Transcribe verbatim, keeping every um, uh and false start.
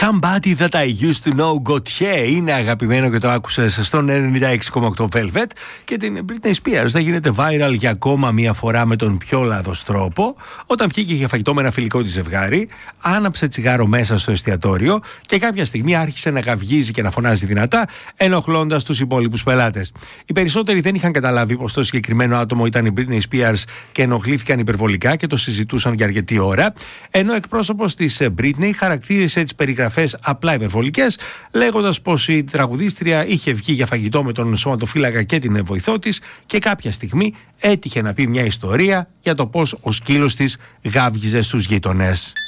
Somebody That I Used To Know Gautier είναι αγαπημένο και το άκουσες στον ενενήντα έξι κόμμα οκτώ Velvet. Και την Britney Spears θα γίνεται viral για ακόμα μία φορά με τον πιο λάθος τρόπο, όταν βγήκε για φαγητό με ένα φιλικό της ζευγάρι, άναψε τσιγάρο μέσα στο εστιατόριο και κάποια στιγμή άρχισε να γαυγίζει και να φωνάζει δυνατά, ενοχλώντας τους υπόλοιπους πελάτες. Οι περισσότεροι δεν είχαν καταλάβει πως το συγκεκριμένο άτομο ήταν η Britney Spears και ενοχλήθηκαν υπερβολικά και το συζητούσαν για αρκετή ώρα, ενώ εκπρόσωπος της Britney χαρακτήρισε τις περιγραφές απλά υπερβολικές, λέγοντας πως η τραγουδίστρια είχε βγει για φαγητό με τον σωματοφύλακα και την βοηθό της και κάποια στιγμή έτυχε να πει μια ιστορία για το πως ο σκύλος της γάβγιζε στους γείτονες.